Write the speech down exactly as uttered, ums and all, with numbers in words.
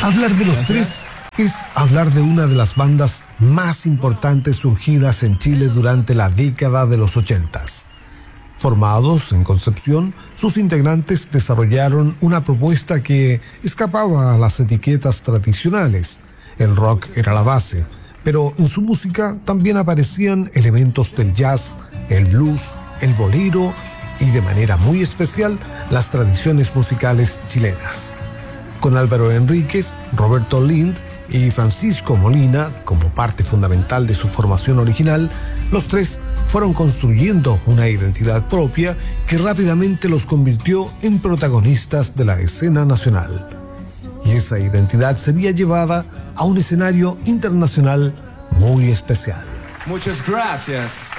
Hablar de los tres es hablar de una de las bandas más importantes surgidas en Chile durante la década de los ochentas. Formados en Concepción, sus integrantes desarrollaron una propuesta que escapaba a las etiquetas tradicionales. El rock era la base, pero en su música también aparecían elementos del jazz, el blues, el bolero y de manera muy especial las tradiciones musicales chilenas. Con Álvaro Enríquez, Roberto Lind y Francisco Molina como parte fundamental de su formación original, los tres fueron construyendo una identidad propia que rápidamente los convirtió en protagonistas de la escena nacional. Y esa identidad sería llevada a un escenario internacional muy especial. Muchas gracias.